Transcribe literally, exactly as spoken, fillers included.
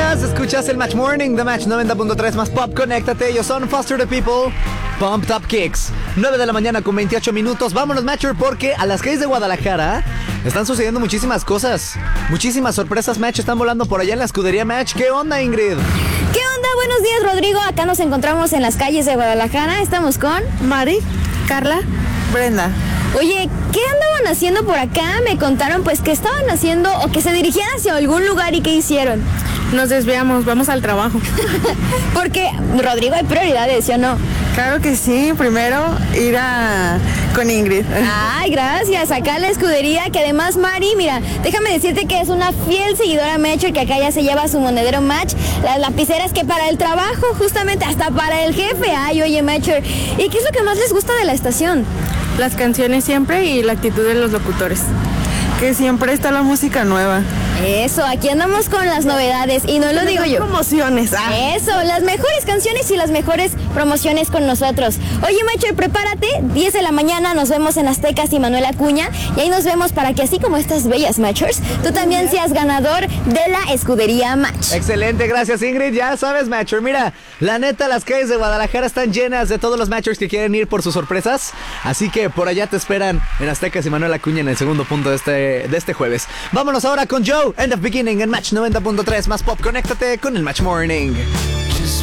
días, escuchas el Match Morning de Match noventa punto tres más Pop. Conéctate, ellos son Foster the People, Pumped Up Kicks. nueve de la mañana con veintiocho minutos. Vámonos, Matcher, porque a las calles de Guadalajara están sucediendo muchísimas cosas. Muchísimas sorpresas, Match, están volando por allá en la escudería Match. ¿Qué onda, Ingrid? ¿Qué onda? Buenos días, Rodrigo. Acá nos encontramos en las calles de Guadalajara. Estamos con Mari, Carla, Brenda. Oye, ¿qué andaban haciendo por acá? Me contaron pues que estaban haciendo o que se dirigían hacia algún lugar y ¿qué hicieron? Nos desviamos, vamos al trabajo. Porque, Rodrigo, hay prioridades, ¿sí o no? Claro que sí, primero ir a con Ingrid. Ay, gracias. Acá en la escudería, que además, Mari, mira, déjame decirte que es una fiel seguidora Matcher, que acá ya se lleva su monedero Match, las lapiceras que para el trabajo, justamente hasta para el jefe. Ay, oye, Matcher, ¿y qué es lo que más les gusta de la estación? Las canciones siempre y la actitud de los locutores. Que siempre está la música nueva. Eso, aquí andamos con las novedades y no lo digo yo. Promociones. Ah. Eso, las mejores canciones y las mejores promociones con nosotros. Oye, Matcher, prepárate, diez de la mañana nos vemos en Aztecas y Manuel Acuña y ahí nos vemos para que así como estas bellas Matchers, tú también seas ganador de la escudería Match. Excelente, gracias, Ingrid. Ya sabes, Matcher, mira, la neta, las calles de Guadalajara están llenas de todos los Matchers que quieren ir por sus sorpresas, así que por allá te esperan en Aztecas y Manuel Acuña en el segundo punto de este, de este jueves. Vámonos ahora con Joe, End of Beginning en Match noventa punto tres más Pop. Conéctate con el Match Morning.